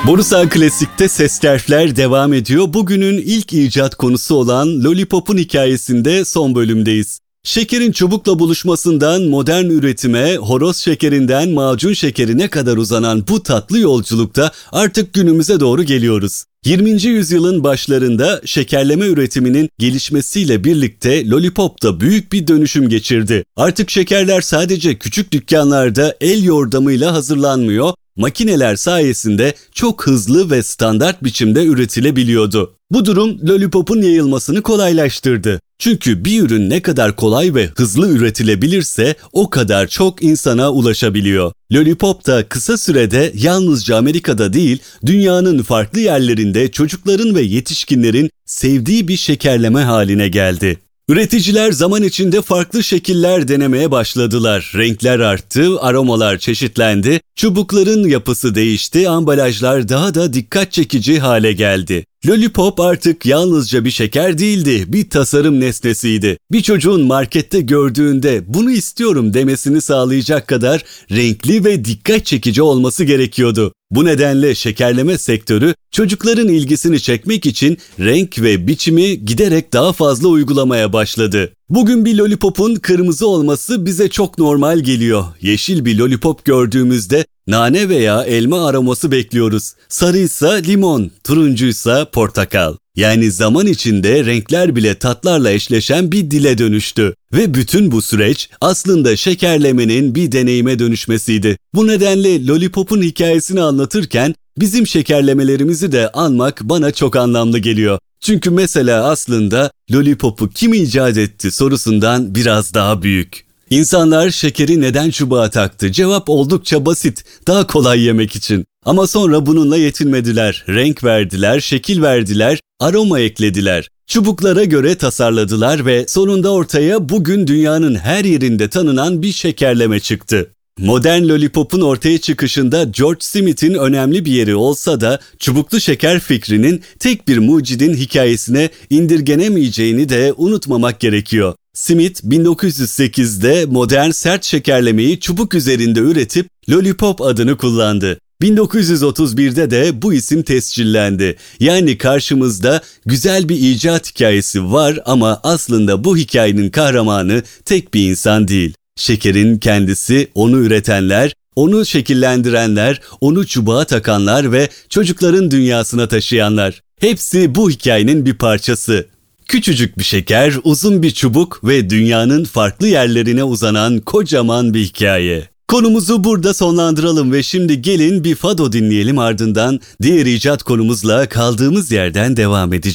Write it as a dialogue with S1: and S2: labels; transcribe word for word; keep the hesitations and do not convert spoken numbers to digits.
S1: Borusan Klasik'te Ses Terfler devam ediyor. Bugünün ilk icat konusu olan Lollipop'un hikayesinde son bölümdeyiz. Şekerin çubukla buluşmasından modern üretime, horoz şekerinden macun şekerine kadar uzanan bu tatlı yolculukta artık günümüze doğru geliyoruz. yirminci yüzyılın başlarında şekerleme üretiminin gelişmesiyle birlikte Lollipop da büyük bir dönüşüm geçirdi. Artık şekerler sadece küçük dükkanlarda el yordamıyla hazırlanmıyor, makineler sayesinde çok hızlı ve standart biçimde üretilebiliyordu. Bu durum Lollipop'un yayılmasını kolaylaştırdı. Çünkü bir ürün ne kadar kolay ve hızlı üretilebilirse o kadar çok insana ulaşabiliyor. Lollipop da kısa sürede yalnızca Amerika'da değil, dünyanın farklı yerlerinde çocukların ve yetişkinlerin sevdiği bir şekerleme haline geldi. Üreticiler zaman içinde farklı şekiller denemeye başladılar. Renkler arttı, aromalar çeşitlendi, çubukların yapısı değişti, ambalajlar daha da dikkat çekici hale geldi. Lollipop artık yalnızca bir şeker değildi, bir tasarım nesnesiydi. Bir çocuğun markette gördüğünde bunu istiyorum demesini sağlayacak kadar renkli ve dikkat çekici olması gerekiyordu. Bu nedenle şekerleme sektörü çocukların ilgisini çekmek için renk ve biçimi giderek daha fazla uygulamaya başladı. Bugün bir Lollipop'un kırmızı olması bize çok normal geliyor. Yeşil bir Lollipop gördüğümüzde nane veya elma aroması bekliyoruz. Sarıysa limon, turuncuysa portakal. Yani zaman içinde renkler bile tatlarla eşleşen bir dile dönüştü. Ve bütün bu süreç aslında şekerlemenin bir deneyime dönüşmesiydi. Bu nedenle Lollipop'un hikayesini anlatırken bizim şekerlemelerimizi de anmak bana çok anlamlı geliyor. Çünkü mesela aslında Lollipop'u kim icat etti sorusundan biraz daha büyük. İnsanlar şekeri neden çubuğa taktı? Cevap oldukça basit, daha kolay yemek için. Ama sonra bununla yetinmediler. Renk verdiler, şekil verdiler, aroma eklediler. Çubuklara göre tasarladılar ve sonunda ortaya bugün dünyanın her yerinde tanınan bir şekerleme çıktı. Modern Lollipop'un ortaya çıkışında George Smith'in önemli bir yeri olsa da çubuklu şeker fikrinin tek bir mucidin hikayesine indirgenemeyeceğini de unutmamak gerekiyor. Smith bin dokuz yüz sekizde modern sert şekerlemeyi çubuk üzerinde üretip Lollipop adını kullandı. bin dokuz yüz otuz birde de bu isim tescillendi. Yani karşımızda güzel bir icat hikayesi var ama aslında bu hikayenin kahramanı tek bir insan değil. Şekerin kendisi, onu üretenler, onu şekillendirenler, onu çubuğa takanlar ve çocukların dünyasına taşıyanlar. Hepsi bu hikayenin bir parçası. Küçücük bir şeker, uzun bir çubuk ve dünyanın farklı yerlerine uzanan kocaman bir hikaye. Konumuzu burada sonlandıralım ve şimdi gelin bir fado dinleyelim, ardından diğer icat konumuzla kaldığımız yerden devam edeceğiz.